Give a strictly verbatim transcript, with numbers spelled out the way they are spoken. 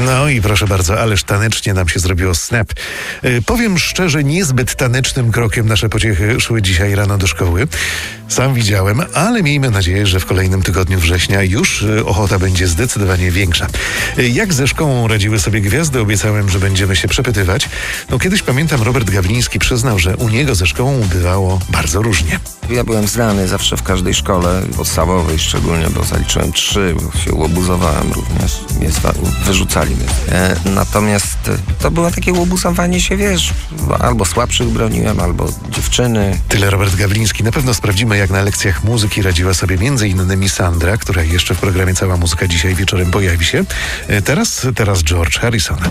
No i proszę bardzo, ależ tanecznie nam się zrobiło snap. Yy, powiem szczerze, niezbyt tanecznym krokiem nasze pociechy szły dzisiaj rano do szkoły. Sam widziałem, ale miejmy nadzieję, że w kolejnym tygodniu września już yy, ochota będzie zdecydowanie większa. Yy, jak ze szkołą radziły sobie gwiazdy, obiecałem, że będziemy się przepytywać. No kiedyś pamiętam, Robert Gawliński przyznał, że u niego ze szkołą bywało bardzo różnie. Ja byłem znany zawsze w każdej szkole, podstawowej szczególnie, bo zaliczyłem trzy, bo się łobuzowałem również, mnie zwa- wyrzucali mnie. E, natomiast to było takie łobuzowanie się, wiesz, albo słabszych broniłem, albo dziewczyny. Tyle Robert Gawliński. Na pewno sprawdzimy, jak na lekcjach muzyki radziła sobie między innymi Sandra, która jeszcze w programie Cała Muzyka dzisiaj wieczorem pojawi się. E, teraz, teraz George Harrison.